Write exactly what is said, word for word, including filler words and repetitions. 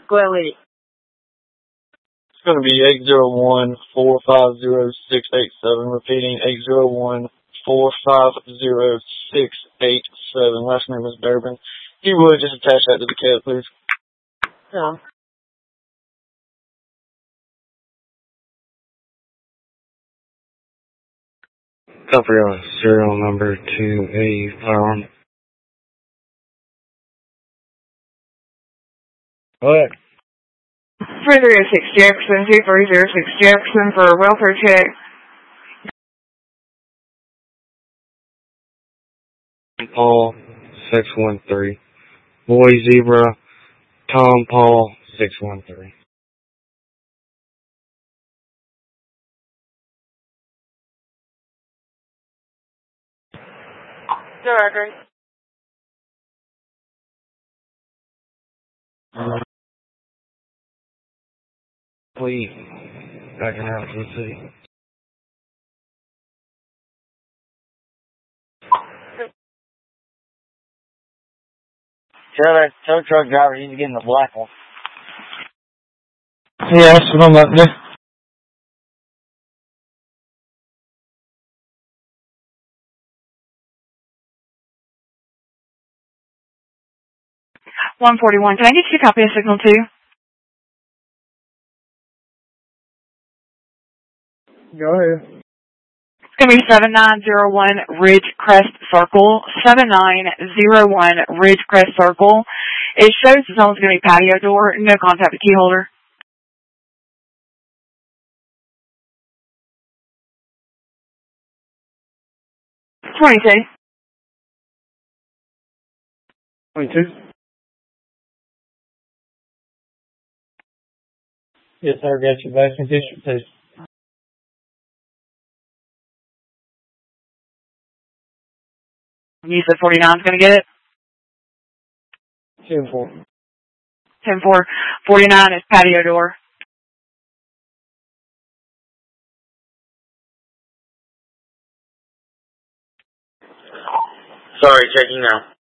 Go ahead, lady. It's going to be eight zero one, four five zero, six eight seven. Repeating, eight zero one, four five zero, six eight seven. Last name is Durbin. If you would, just attach that to the cab, please. Yeah. Come for your serial number to a firearm. What? three three oh six Jefferson, two three oh six Jefferson for a welfare check. Paul, six one three. Boy Zebra, Tom Paul, six one three. No record. Please, back in out to the city. Tell that tow truck driver he's getting the black one. Yeah, that's what I'm about to do. one forty-one. Can I get you a copy of signal two? Go ahead. It's going to be seven nine zero one Ridgecrest Circle. seven nine zero one Ridgecrest Circle. It shows the zone's going to be patio door. No contact with key holder. twenty-two. twenty-two? Yes, sir. Got your vaccine district too. You said forty-nine is going to get it? ten four. ten four. forty-nine is patio door. Sorry, checking now.